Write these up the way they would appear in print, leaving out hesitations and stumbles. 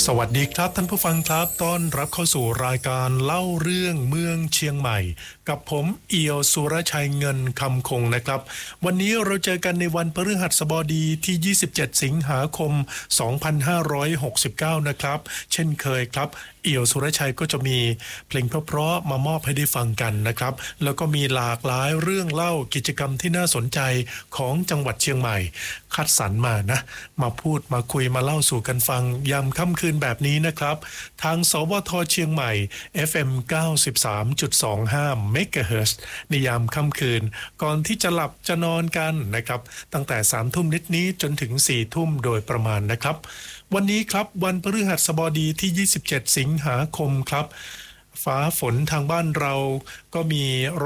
สวัสดีครับท่านผู้ฟังครับต้อนรับเข้าสู่รายการเล่าเรื่องเมืองเชียงใหม่กับผมเอียวสุรชัยเงินคำคงนะครับวันนี้เราเจอกันในวันพฤหัสบดีที่27สิงหาคม2569นะครับเช่นเคยครับเอี่ยวสุรชัยก็จะมีเพลงเพราะๆมามอบให้ได้ฟังกันนะครับแล้วก็มีหลากหลายเรื่องเล่ากิจกรรมที่น่าสนใจของจังหวัดเชียงใหม่คัดสรรมานะมาพูดมาคุยมาเล่าสู่กันฟังยามค่ำคืนแบบนี้นะครับทางสวทเชียงใหม่ FM 93.25 เมกะเฮิรตซ์ในยามค่ำคืนก่อนที่จะหลับจะนอนกันนะครับตั้งแต่3 ทุ่มนิดนี้จนถึง4 ทุ่มโดยประมาณนะครับวันนี้ครับวันพฤหัสบดีที่27สิงหาคมครับฟ้าฝนทางบ้านเราก็มี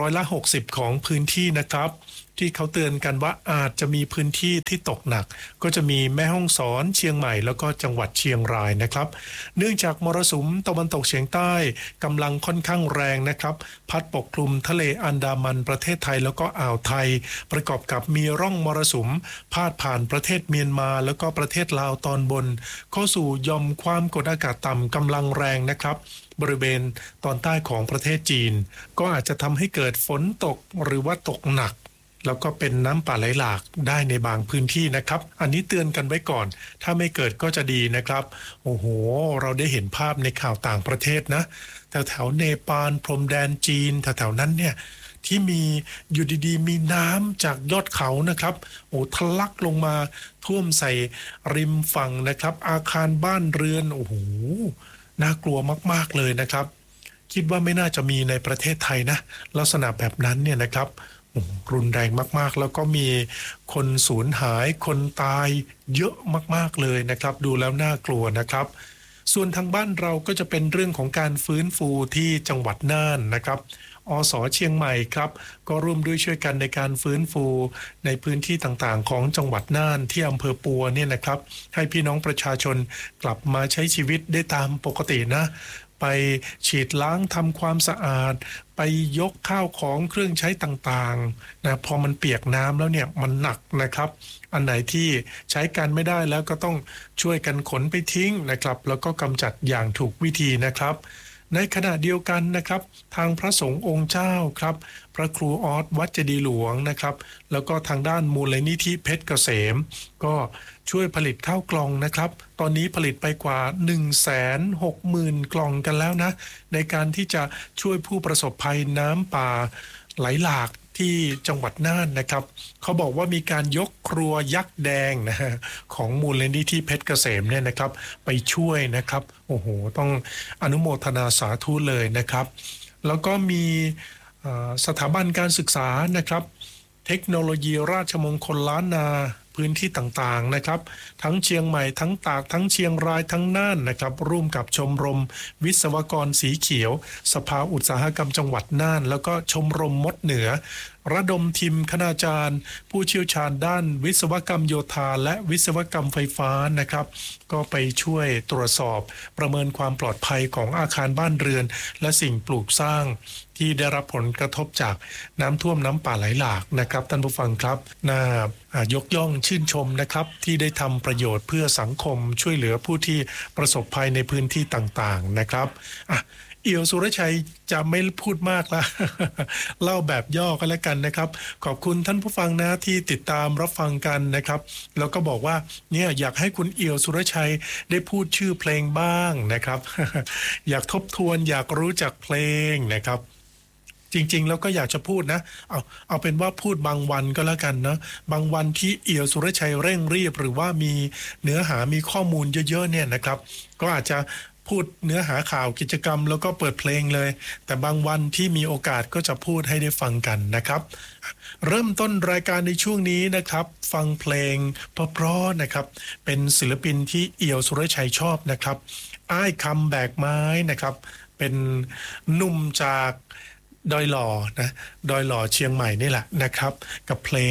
60%ของพื้นที่นะครับที่เขาเตือนกันว่าอาจจะมีพื้นที่ที่ตกหนักก็จะมีแม่ฮ่องสอนเชียงใหม่แล้วก็จังหวัดเชียงรายนะครับเนื่องจากมรสุมตะวันตกเฉียงใต้กำลังค่อนข้างแรงนะครับพัดปกคลุมทะเลอันดามันประเทศไทยแล้วก็อ่าวไทยประกอบกับมีร่องมรสุมพาดผ่านประเทศเมียนมาแล้วก็ประเทศลาวตอนบนเข้าสู่หย่อมความกดอากาศต่ำกำลังแรงนะครับบริเวณตอนใต้ของประเทศจีนก็อาจจะทำให้เกิดฝนตกหรือว่าตกหนักแล้วก็เป็นน้ำป่าไหลหลากได้ในบางพื้นที่นะครับอันนี้เตือนกันไว้ก่อนถ้าไม่เกิดก็จะดีนะครับโอ้โหเราได้เห็นภาพในข่าวต่างประเทศนะแถวเนปาลพรมแดนจีนแถวนั้นเนี่ยที่มีอยู่ดีๆมีน้ำจากยอดเขานะครับโอ้ทะลักลงมาท่วมใส่ริมฝั่งนะครับอาคารบ้านเรือนโอ้โหน่ากลัวมากๆเลยนะครับคิดว่าไม่น่าจะมีในประเทศไทยนะลักษณะแบบนั้นเนี่ยนะครับรุนแรงมากๆแล้วก็มีคนสูญหายคนตายเยอะมากๆเลยนะครับดูแล้วน่ากลัวนะครับส่วนทางบ้านเราก็จะเป็นเรื่องของการฟื้นฟูที่จังหวัดน่านนะครับอส.เชียงใหม่ครับก็ร่วมด้วยช่วยกันในการฟื้นฟูในพื้นที่ต่างๆของจังหวัดน่านที่อำเภอปัวเนี่ยนะครับให้พี่น้องประชาชนกลับมาใช้ชีวิตได้ตามปกตินะไปฉีดล้างทำความสะอาดไปยกข้าวของเครื่องใช้ต่างๆนะพอมันเปียกน้ำแล้วเนี่ยมันหนักนะครับอันไหนที่ใช้กันไม่ได้แล้วก็ต้องช่วยกันขนไปทิ้งนะครับแล้วก็กำจัดอย่างถูกวิธีนะครับในขณะเดียวกันนะครับทางพระสงฆ์องค์เจ้าครับพระครูออสวัดเจดีย์หลวงนะครับแล้วก็ทางด้านมูลนิธิเพชรเกษมก็ช่วยผลิตข้าวกล่องนะครับตอนนี้ผลิตไปกว่า 160,000 กล่องกันแล้วนะในการที่จะช่วยผู้ประสบภัยน้ำป่าไหลหลากที่จังหวัดน่านนะครับเขาบอกว่ามีการยกครัวยักษ์แดงนะฮะของมูลนิธิเพชรเกษมเนี่ยนะครับไปช่วยนะครับโอ้โหต้องอนุโมทนาสาธุเลยนะครับแล้วก็มีสถาบันการศึกษานะครับเทคโนโลยีราชมงคลล้านนาพื้นที่ต่างๆนะครับทั้งเชียงใหม่ทั้งตากทั้งเชียงรายทั้งน่านนะครับร่วมกับชมรมวิศวกรสีเขียวสภาอุตสาหกรรมจังหวัดน่านแล้วก็ชมรมมดเหนือระดมทีมคณาจารย์ผู้เชี่ยวชาญด้านวิศวกรรมโยธาและวิศวกรรมไฟฟ้านะครับก็ไปช่วยตรวจสอบประเมินความปลอดภัยของอาคารบ้านเรือนและสิ่งปลูกสร้างที่ได้รับผลกระทบจากน้ำท่วมน้ำป่าไหลหลากนะครับท่านผู้ฟังครับน่ายกย่องชื่นชมนะครับที่ได้ทำประโยชน์เพื่อสังคมช่วยเหลือผู้ที่ประสบภัยในพื้นที่ต่างๆนะครับเอี่ยวสุรชัยจะไม่พูดมากละ เล่าแบบย่อกันแล้วกันนะครับขอบคุณท่านผู้ฟังนะที่ติดตามรับฟังกันนะครับแล้วก็บอกว่าเนี่ยอยากให้คุณเอี่ยวสุรชัยได้พูดชื่อเพลงบ้างนะครับ อยากทบทวนอยากรู้จักเพลงนะครับจริงๆแล้วก็อยากจะพูดนะเอาเป็นว่าพูดบางวันก็แล้วกันนะบางวันที่เอี่ยวสุรชัยเร่งรีบหรือว่ามีเนื้อหามีข้อมูลเยอะๆเนี่ยนะครับก็อาจจะพูดเนื้อหาข่าวกิจกรรมแล้วก็เปิดเพลงเลยแต่บางวันที่มีโอกาสก็จะพูดให้ได้ฟังกันนะครับเริ่มต้นรายการในช่วงนี้นะครับฟังเพลงเพราะๆนะครับเป็นศิลปินที่เอี่ยวสุรชัยชอบนะครับอ้ายคำแบกไม้นะครับเป็นหนุ่มจากดอยหล่อนะดอยหล่อเชียงใหม่นี่แหละนะครับกับเพลง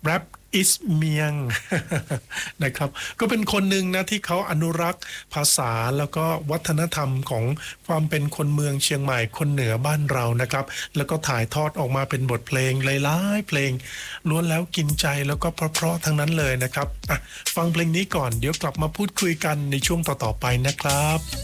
แรปอิสเมียง นะครับก็เป็นคนหนึ่งนะที่เขาอนุรักษ์ภาษาแล้วก็วัฒนธรรมของความเป็นคนเมืองเชียงใหม่คนเหนือบ้านเรานะครับแล้วก็ถ่ายทอดออกมาเป็นบทเพลงหลายๆเพลงล้วนแล้วกินใจแล้วก็เพราะๆทั้งนั้นเลยนะครับฟังเพลงนี้ก่อนเดี๋ยวกลับมาพูดคุยกันในช่วงต่อๆไปนะครับ